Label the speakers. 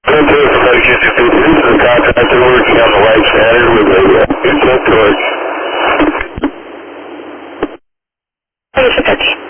Speaker 1: Somebody gets you through. This is the contractor working on the light standard with a insult torch.
Speaker 2: Proszę,